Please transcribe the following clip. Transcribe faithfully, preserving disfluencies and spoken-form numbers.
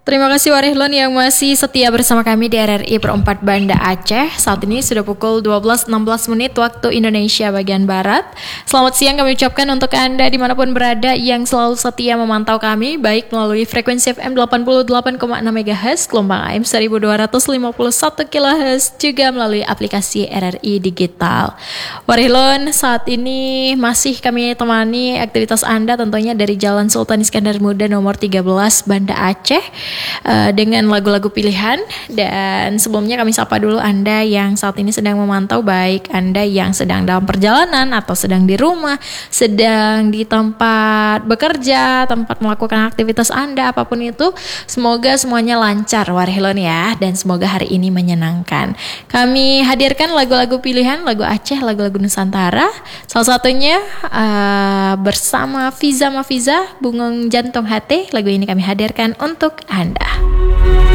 Terima kasih Warehlon yang masih setia bersama kami di R R I Perempat Banda Aceh. Saat ini sudah pukul dua belas enam belas menit waktu Indonesia bagian Barat. Selamat siang kami ucapkan untuk Anda dimanapun berada yang selalu setia memantau kami, baik melalui frekuensi F M delapan puluh delapan koma enam megahertz, gelombang A M seribu dua ratus lima puluh satu kilohertz, juga melalui aplikasi R R I Digital. Warehlon, saat ini masih kami temani aktivitas Anda tentunya dari Jalan Sultan Iskandar Muda nomor tiga belas Banda Aceh, Uh, dengan lagu-lagu pilihan. Dan sebelumnya kami sapa dulu Anda yang saat ini sedang memantau, baik Anda yang sedang dalam perjalanan atau sedang di rumah, sedang di tempat bekerja, tempat melakukan aktivitas Anda, apapun itu, semoga semuanya lancar Warehlon ya, dan semoga hari ini menyenangkan. Kami hadirkan lagu-lagu pilihan, lagu Aceh, lagu-lagu Nusantara. Salah satunya uh, bersama Fiza Mafiza, Bungong Jantung Hati. Lagu ini kami hadirkan untuk Anda.